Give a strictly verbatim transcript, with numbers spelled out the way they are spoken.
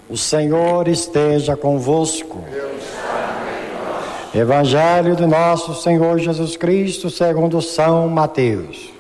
O Senhor esteja convosco. Evangelho de nosso Senhor Jesus Cristo segundo São Mateus.